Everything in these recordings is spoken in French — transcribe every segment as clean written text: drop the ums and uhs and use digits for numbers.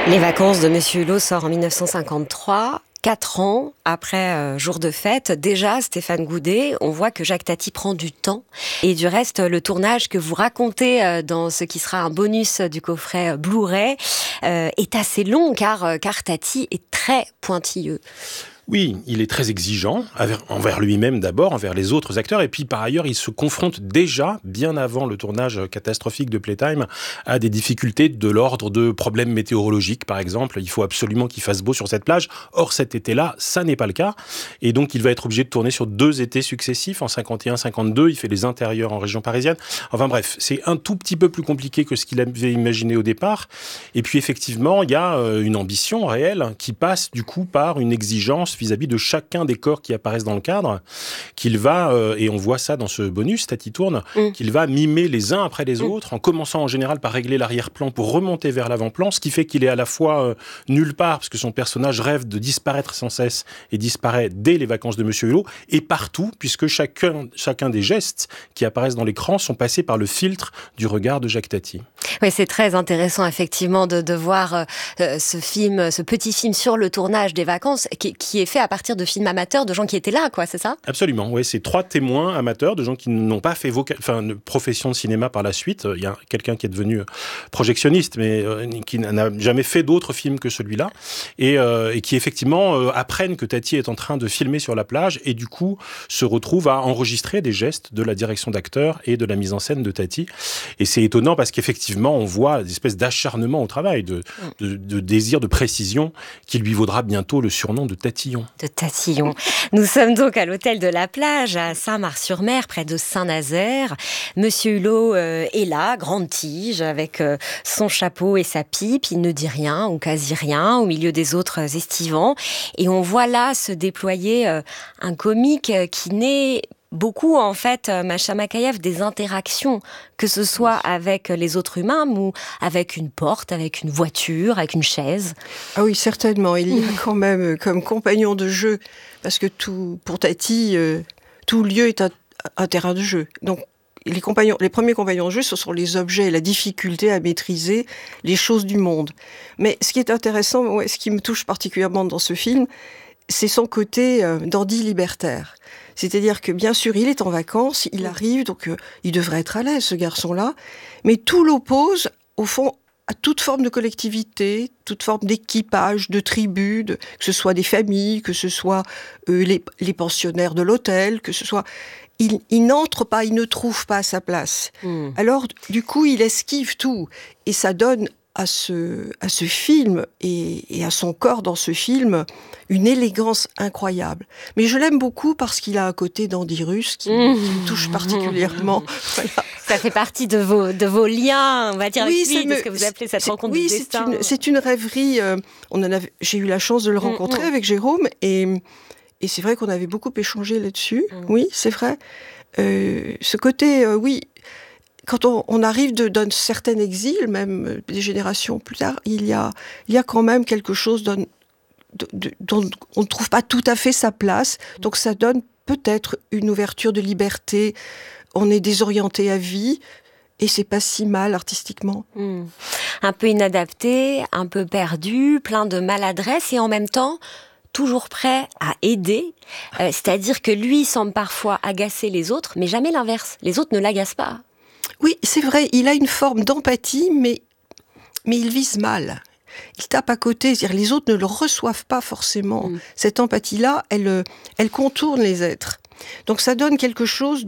Les vacances de Monsieur Hulot sort en 1953. 4 ans après Jour de fête, déjà Stéphane Goudet, on voit que Jacques Tati prend du temps. Et du reste, le tournage que vous racontez dans ce qui sera un bonus du coffret Blu-ray est assez long car Tati est très pointilleux. Oui, il est très exigeant, envers lui-même d'abord, envers les autres acteurs, et puis par ailleurs, il se confronte déjà, bien avant le tournage catastrophique de Playtime, à des difficultés de l'ordre de problèmes météorologiques, par exemple. Il faut absolument qu'il fasse beau sur cette plage. Or, cet été-là, ça n'est pas le cas. Et donc, il va être obligé de tourner sur 2 étés successifs, en 51, 52. Il fait les intérieurs en région parisienne. Enfin bref, c'est un tout petit peu plus compliqué que ce qu'il avait imaginé au départ. Et puis, effectivement, il y a une ambition réelle qui passe, du coup, par une exigence vis-à-vis de chacun des corps qui apparaissent dans le cadre, qu'il va, et on voit ça dans ce bonus, Tati tourne, qu'il va mimer les uns après les autres, en commençant en général par régler l'arrière-plan pour remonter vers l'avant-plan, ce qui fait qu'il est à la fois nulle part, parce que son personnage rêve de disparaître sans cesse, et disparaît dès les vacances de Monsieur Hulot, et partout, puisque chacun des gestes qui apparaissent dans l'écran sont passés par le filtre du regard de Jacques Tati. Oui, c'est très intéressant effectivement de voir ce petit film sur le tournage des vacances qui est fait à partir de films amateurs de gens qui étaient là, quoi, c'est ça ? Absolument, oui, c'est 3 témoins amateurs de gens qui n'ont pas fait de profession de cinéma par la suite. Il y a quelqu'un qui est devenu projectionniste, mais qui n'a jamais fait d'autres films que celui-là, et qui effectivement apprennent que Tati est en train de filmer sur la plage, et du coup se retrouvent à enregistrer des gestes de la direction d'acteur et de la mise en scène de Tati. Et c'est étonnant parce qu'effectivement, on voit des espèces d'acharnement au travail, de désir de précision qui lui vaudra bientôt le surnom de Tatillon. De Tatillon. Nous sommes donc à l'hôtel de la plage, à Saint-Mars-sur-Mer, près de Saint-Nazaire. Monsieur Hulot est là, grande tige, avec son chapeau et sa pipe. Il ne dit rien, ou quasi rien, au milieu des autres estivants. Et on voit là se déployer un comique qui naît beaucoup, en fait, Macha Makayev, des interactions, que ce soit avec les autres humains ou avec une porte, avec une voiture, avec une chaise. Ah oui, certainement. Il y a quand même comme compagnon de jeu, parce que pour Tati, tout lieu est un terrain de jeu. Donc, les premiers compagnons de jeu, ce sont les objets et la difficulté à maîtriser les choses du monde. Mais ce qui est intéressant, ce qui me touche particulièrement dans ce film, c'est son côté dandy libertaire. C'est-à-dire que, bien sûr, il est en vacances, il arrive, donc il devrait être à l'aise, ce garçon-là, mais tout l'oppose, au fond, à toute forme de collectivité, toute forme d'équipage, de tribu, que ce soit des familles, que ce soit les pensionnaires de l'hôtel, que ce soit... Il n'entre pas, il ne trouve pas sa place. Alors, du coup, il esquive tout. Et ça donne à ce film et à son corps dans ce film une élégance incroyable. Mais je l'aime beaucoup parce qu'il a un côté dandy russe qui me touche particulièrement. Voilà. Ça fait partie de vos liens, on va dire, avec lui, de ce que vous appelez cette rencontre du destin. Oui, c'est une rêverie. J'ai eu la chance de le rencontrer avec Jérôme et c'est vrai qu'on avait beaucoup échangé là-dessus. Oui, c'est vrai. Ce côté, oui... Quand on arrive d'un certain exil, même des générations plus tard, il y a quand même quelque chose dont on ne trouve pas tout à fait sa place. Donc ça donne peut-être une ouverture de liberté. On est désorienté à vie et c'est pas si mal artistiquement. Un peu inadapté, un peu perdu, plein de maladresse et en même temps toujours prêt à aider. C'est-à-dire que lui semble parfois agacer les autres, mais jamais l'inverse. Les autres ne l'agacent pas. Oui, c'est vrai, il a une forme d'empathie, mais il vise mal. Il tape à côté, c'est-à-dire les autres ne le reçoivent pas forcément. Cette empathie-là, elle contourne les êtres. Donc ça donne quelque chose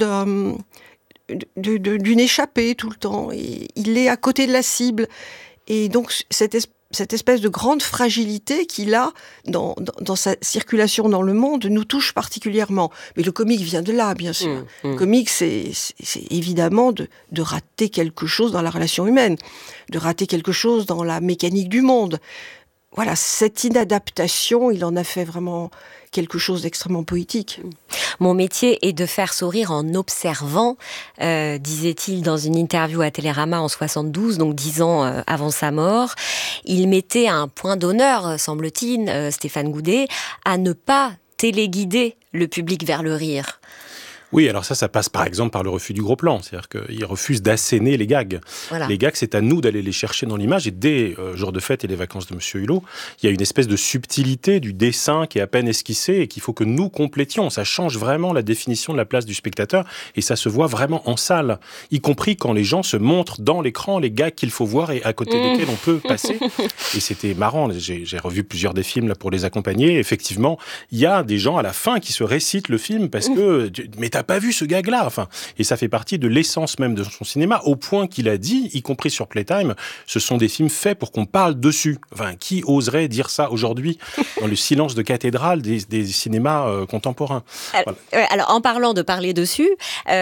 d'une échappée tout le temps. Et il est à côté de la cible. Et donc cette espèce de grande fragilité qu'il a dans sa circulation dans le monde nous touche particulièrement. Mais le comique vient de là, bien sûr. Le comique, c'est évidemment de rater quelque chose dans la relation humaine, de rater quelque chose dans la mécanique du monde. Voilà, cette inadaptation, il en a fait vraiment quelque chose d'extrêmement poétique. Mon métier est de faire sourire en observant, disait-il dans une interview à Télérama en 72, donc 10 ans avant sa mort. Il mettait un point d'honneur, semble-t-il, Stéphane Goudet, à ne pas téléguider le public vers le rire. Oui, alors ça passe par exemple par le refus du gros plan. C'est-à-dire qu'il refuse d'asséner les gags. Voilà. Les gags, c'est à nous d'aller les chercher dans l'image. Et dès Jour de fête et les vacances de Monsieur Hulot, il y a une espèce de subtilité du dessin qui est à peine esquissé et qu'il faut que nous complétions. Ça change vraiment la définition de la place du spectateur et ça se voit vraiment en salle, y compris quand les gens se montrent dans l'écran les gags qu'il faut voir et à côté desquels on peut passer. Et c'était marrant. J'ai revu plusieurs des films là pour les accompagner. Effectivement, il y a des gens à la fin qui se récitent le film parce que mais t'as pas vu ce gag-là, enfin, et ça fait partie de l'essence même de son cinéma, au point qu'il a dit, y compris sur Playtime, ce sont des films faits pour qu'on parle dessus. Enfin, qui oserait dire ça aujourd'hui dans le silence de cathédrale des cinémas contemporains. Alors, en parlant de parler dessus,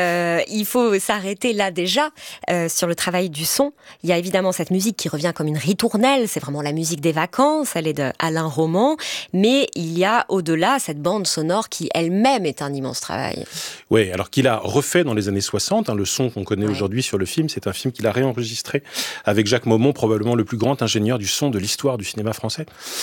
il faut s'arrêter là déjà sur le travail du son. Il y a évidemment cette musique qui revient comme une ritournelle, c'est vraiment la musique des vacances, elle est de Alain Roman, mais il y a au-delà cette bande sonore qui elle-même est un immense travail. Oui, alors qu'il a refait dans les années 60, le son qu'on connaît aujourd'hui sur le film, c'est un film qu'il a réenregistré avec Jacques Maumont, probablement le plus grand ingénieur du son de l'histoire du cinéma français.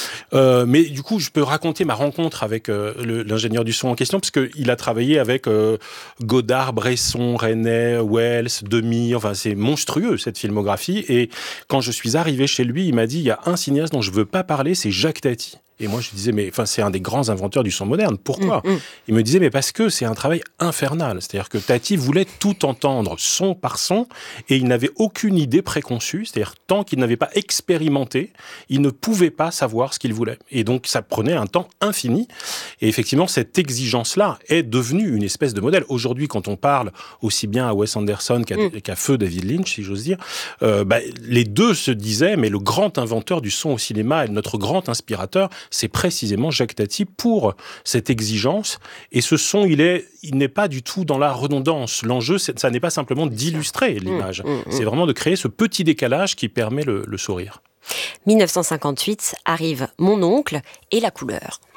Mais du coup, je peux raconter ma rencontre avec l'ingénieur du son en question, parce qu'il a travaillé avec Godard, Bresson, Resnais, Wells, Demy, enfin c'est monstrueux cette filmographie, et quand je suis arrivé chez lui, il m'a dit, il y a un cinéaste dont je veux pas parler, c'est Jacques Tati. Et moi, je disais, mais enfin, c'est un des grands inventeurs du son moderne. Pourquoi ? Il me disait, mais parce que c'est un travail infernal. C'est-à-dire que Tati voulait tout entendre, son par son, et il n'avait aucune idée préconçue. C'est-à-dire, tant qu'il n'avait pas expérimenté, il ne pouvait pas savoir ce qu'il voulait. Et donc, ça prenait un temps infini. Et effectivement, cette exigence-là est devenue une espèce de modèle. Aujourd'hui, quand on parle aussi bien à Wes Anderson qu'à feu David Lynch, si j'ose dire, les deux se disaient, mais le grand inventeur du son au cinéma et notre grand inspirateur, c'est précisément Jacques Tati pour cette exigence. Et ce son, il n'est pas du tout dans la redondance. L'enjeu, ça n'est pas simplement d'illustrer l'image. C'est vraiment de créer ce petit décalage qui permet le sourire. 1958 arrive Mon oncle et la couleur.